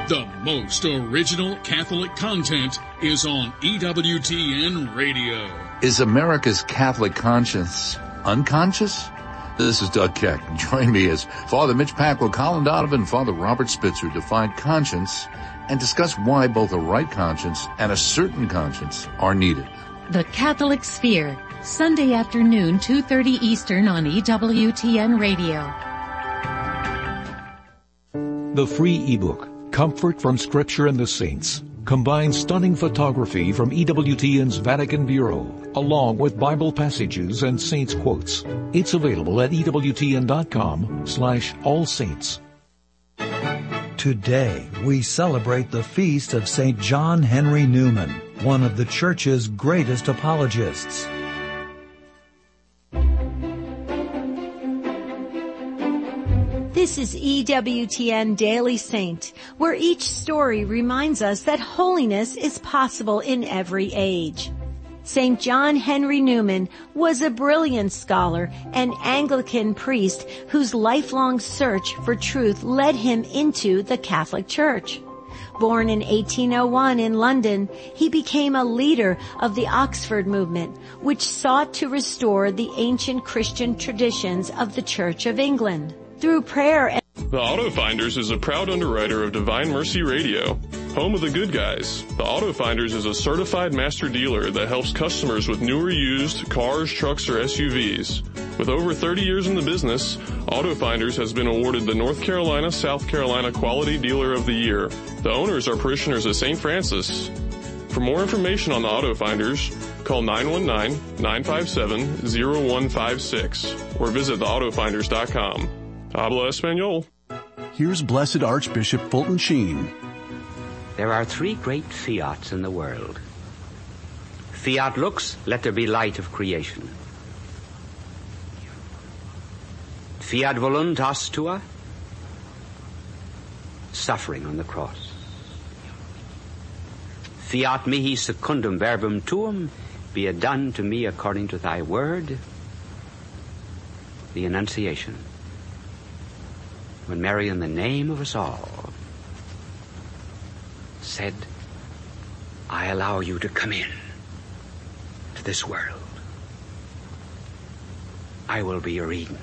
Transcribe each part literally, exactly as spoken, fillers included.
The most original Catholic content is on E W T N Radio. Is America's Catholic conscience unconscious? This is Doug Keck. Join me as Father Mitch Pacwa, Colin Donovan, and Father Robert Spitzer define conscience and discuss why both a right conscience and a certain conscience are needed. The Catholic Sphere, Sunday afternoon, two thirty Eastern on E W T N Radio. The free ebook, Comfort from Scripture and the Saints, combines stunning photography from E W T N's Vatican Bureau, along with Bible passages and Saints quotes. It's available at EWTN.com slash All Saints. Today, we celebrate the feast of Saint John Henry Newman, one of the Church's greatest apologists. This is E W T N Daily Saint, where each story reminds us that holiness is possible in every age. Saint John Henry Newman was a brilliant scholar and Anglican priest whose lifelong search for truth led him into the Catholic Church. Born in eighteen oh one in London, he became a leader of the Oxford movement, which sought to restore the ancient Christian traditions of the Church of England. Through prayer and The Auto Finders is a proud underwriter of Divine Mercy Radio, home of the good guys. The Auto Finders is a certified master dealer that helps customers with new or used cars, trucks, or S U Vs. With over thirty years in the business, Auto Finders has been awarded the North Carolina, South Carolina Quality Dealer of the Year. The owners are parishioners of Saint Francis. For more information on the Auto Finders, call nine one nine, nine five seven, zero one five six or visit the auto finders dot com. Habla Espanol. Here's Blessed Archbishop Fulton Sheen. There are three great fiats in the world. Fiat lux, let there be light of creation. Fiat voluntas tua, suffering on the cross. Fiat mihi secundum verbum tuum, be it done to me according to thy word. The Annunciation. When Mary, in the name of us all, said, I allow you to come in to this world. I will be your Eden.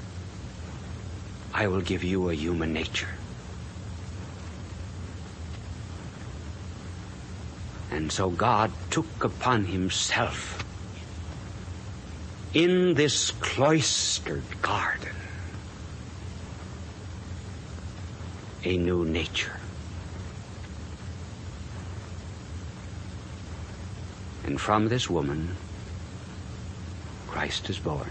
I will give you a human nature. And so God took upon himself in this cloistered garden a new nature. And from this woman, Christ is born.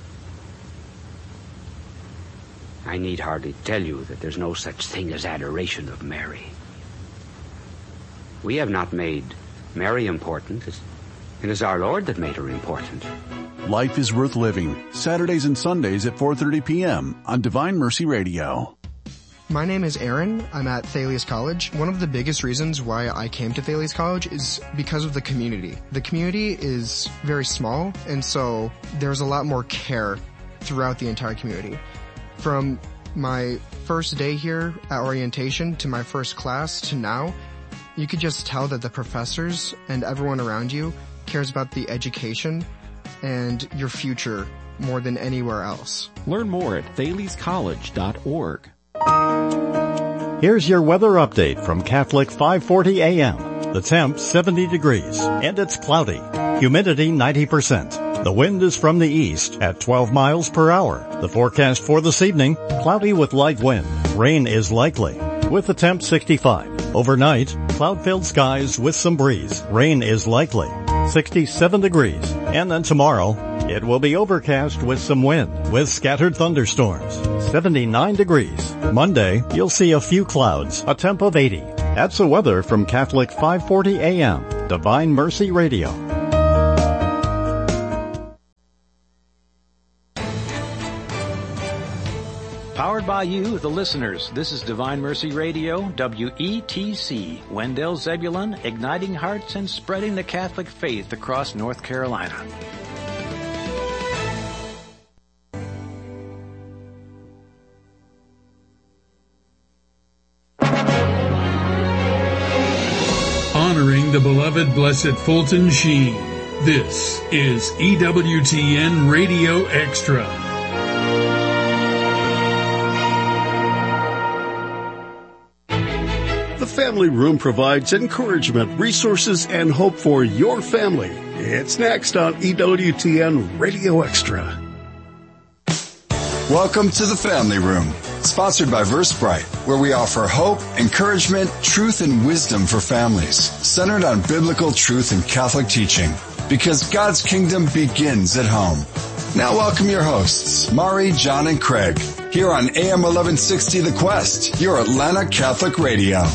I need hardly tell you that there's no such thing as adoration of Mary. We have not made Mary important. It is our Lord that made her important. Life is Worth Living, Saturdays and Sundays at four thirty p.m. on Divine Mercy Radio. My name is Aaron. I'm at Thales College. One of the biggest reasons why I came to Thales College is because of the community. The community is very small, and so there's a lot more care throughout the entire community. From my first day here at orientation to my first class to now, you could just tell that the professors and everyone around you cares about the education and your future more than anywhere else. Learn more at thales college dot org. Here's your weather update from Catholic five forty A M. The temp seventy degrees and it's cloudy. Humidity ninety percent. The wind is from the east at twelve miles per hour. The forecast for this evening, cloudy with light wind. Rain is likely with the temp sixty-five. Overnight, cloud-filled skies with some breeze. Rain is likely. sixty-seven degrees. And then tomorrow, it will be overcast with some wind, with scattered thunderstorms. seventy-nine degrees. Monday, you'll see a few clouds, a temp of eighty. That's the weather from Catholic five forty A M, Divine Mercy Radio. Powered by you, the listeners. This is Divine Mercy Radio, W E T C, Wendell Zebulon, igniting hearts and spreading the Catholic faith across North Carolina. the beloved Blessed Fulton Sheen. This is E W T N Radio Extra. The Family Room provides encouragement, resources, and hope for your family. It's next on E W T N Radio Extra. Welcome to The Family Room, sponsored by VerseBrite, where we offer hope, encouragement, truth, and wisdom for families, centered on biblical truth and Catholic teaching, because God's kingdom begins at home. Now welcome your hosts, Mari, John, and Craig, here on A M eleven sixty The Quest, your Atlanta Catholic radio.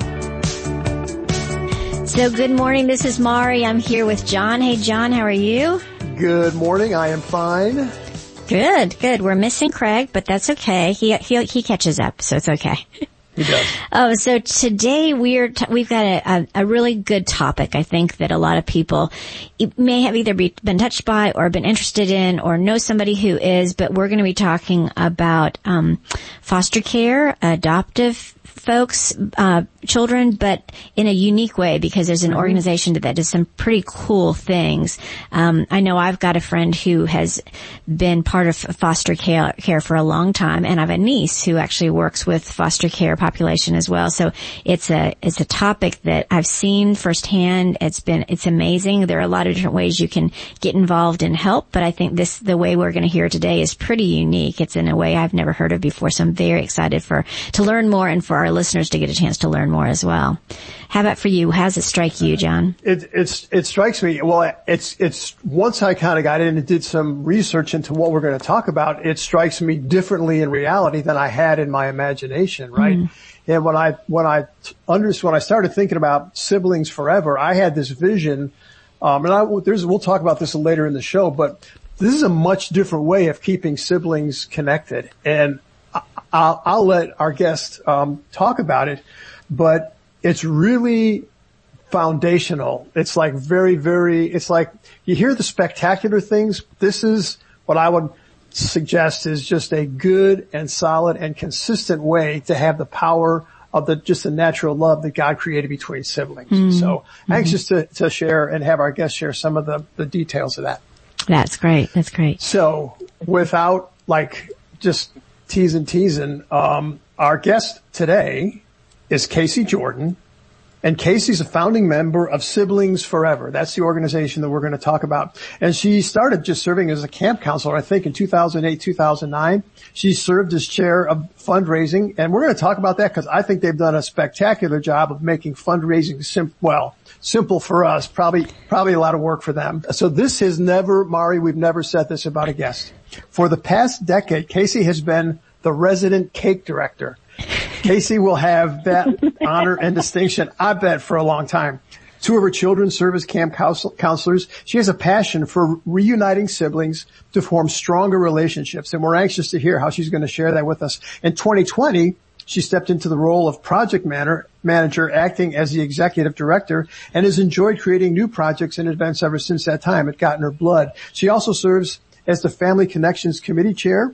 So good morning, this is Mari. I'm here with John. Hey John, how are you? Good morning, I am fine. Good, good. We're missing Craig, but that's okay. He he he catches up, so it's okay. He does. Oh, so today we're t- we've got a, a a really good topic. I think that a lot of people may have either be, been touched by or been interested in or know somebody who is. But we're going to be talking about um foster care, adoptive folks, uh, children, but in a unique way, because there's an mm-hmm. organization that does some pretty cool things. Um, I know I've got a friend who has been part of foster care, care for a long time, and I have a niece who actually works with foster care population as well. So it's a, it's a topic that I've seen firsthand. It's been, it's amazing. There are a lot of different ways you can get involved and help, but I think this, the way we're going to hear today is pretty unique. It's in a way I've never heard of before. So I'm very excited for, to learn more and for our listeners to get a chance to learn more as well. How about for you? How does it strike you, John? It, it's, it strikes me, well, it's, it's, once I kind of got in and did some research into what we're going to talk about, it strikes me differently in reality than I had in my imagination, right? Mm. And when I, when I under, when I started thinking about siblings forever, I had this vision, um, and I, there's, we'll talk about this later in the show, but this is a much different way of keeping siblings connected. And I'll, I'll let our guest um, talk about it, but it's really foundational. It's like very, very, it's like you hear the spectacular things. This is what I would suggest is just a good and solid and consistent way to have the power of the just the natural love that God created between siblings. Mm-hmm. So anxious to, to share and have our guest share some of the, the details of that. That's great. That's great. So without like just teasing, teasing, um, our guest today is Casey Jordan, and Casey's a founding member of Siblings Forever. That's the organization that we're going to talk about. And she started just serving as a camp counselor, I think, in two thousand eight, two thousand nine. She served as chair of fundraising, and we're going to talk about that because I think they've done a spectacular job of making fundraising sim- well, simple for us, probably, probably a lot of work for them. So this has never, Mari, we've never said this about a guest. For the past decade, Casey has been the resident cake director. Casey will have that honor and distinction, I bet, for a long time. Two of her children serve as camp counselors. She has a passion for reuniting siblings to form stronger relationships, and we're anxious to hear how she's going to share that with us. In twenty twenty, she stepped into the role of project manager, acting as the executive director, and has enjoyed creating new projects and events ever since that time. It got in her blood. She also serves as the Family Connections Committee chair,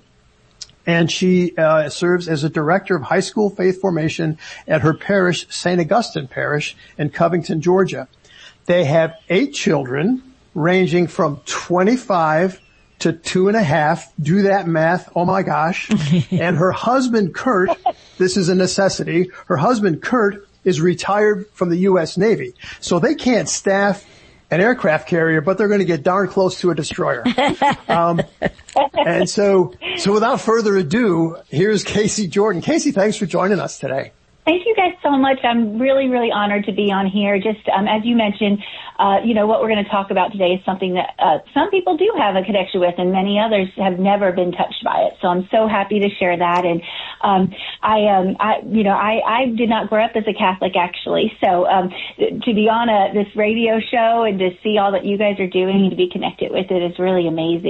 and she uh serves as a director of high school faith formation at her parish, Saint Augustine Parish in Covington, Georgia. They have eight children ranging from twenty-five to two and a half. Do that math. Oh my gosh. And her husband, Kurt, this is a necessity. Her husband, Kurt, is retired from the U S Navy. So they can't staff an aircraft carrier, but they're going to get darn close to a destroyer. Um, and so, so without further ado, here's Casey Jordan. Casey, thanks for joining us today. Thank you guys so much. I'm really, really honored to be on here. Just um, as you mentioned, uh, you know, what we're going to talk about today is something that uh, some people do have a connection with, and many others have never been touched by it. So I'm so happy to share that. And um, I, um, I, you know, I, I did not grow up as a Catholic, actually. So um, to be on a this radio show and to see all that you guys are doing and to be connected with it is really amazing.